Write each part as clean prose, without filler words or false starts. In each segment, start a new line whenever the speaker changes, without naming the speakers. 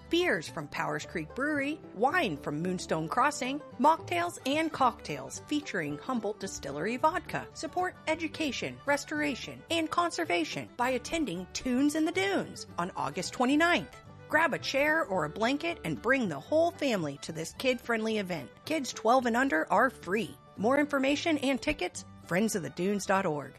beers from Powers Creek Brewery, wine from Moonstone Crossing, mocktails and cocktails featuring Humboldt Distillery vodka. Support education, restoration, and conservation by attending Tunes in the Dunes on August 29th. Grab a chair or a blanket and bring the whole family to this kid-friendly event. Kids 12 and under are free. More information and tickets, friendsofthedunes.org.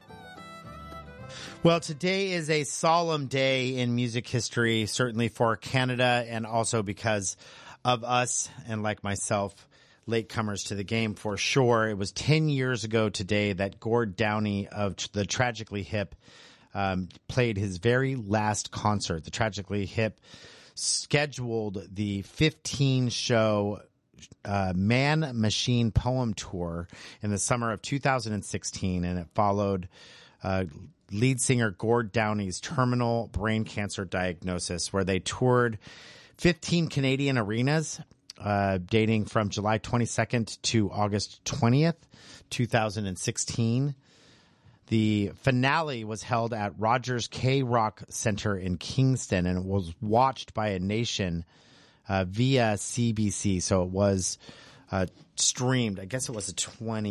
Well, today is a solemn day in music history, certainly for Canada, and also because of us and, like myself, latecomers to the game for sure. It was 10 years ago today that Gord Downie of the Tragically Hip played his very last concert. The Tragically Hip scheduled the 15-show Man Machine Poem Tour in the summer of 2016, and it followed lead singer Gord Downie's terminal brain cancer diagnosis, where they toured 15 Canadian arenas dating from July 22nd to August 20th, 2016. The finale was held at Rogers K-Rock Center in Kingston, and it was watched by a nation via CBC. So it was streamed. I guess it was the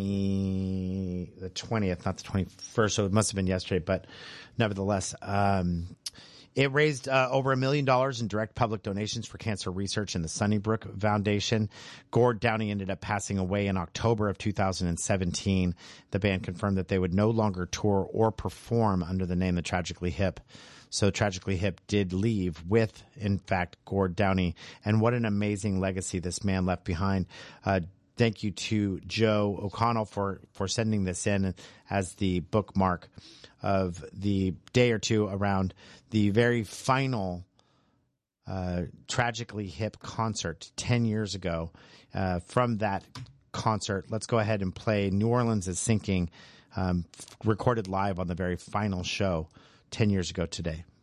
20th, not the 21st. So it must have been yesterday, but nevertheless, it raised over $1 million in direct public donations for cancer research in the Sunnybrook Foundation. Gord Downie ended up passing away in October of 2017. The band confirmed that they would no longer tour or perform under the name The Tragically Hip. So Tragically Hip did leave with, in fact, Gord Downie. And what an amazing legacy this man left behind. Thank you to Joe O'Connell for sending this in as the bookmark of the day or two around the very final Tragically Hip concert 10 years ago. From that concert, let's go ahead and play New Orleans is Sinking, recorded live on the very final show 10 years ago today.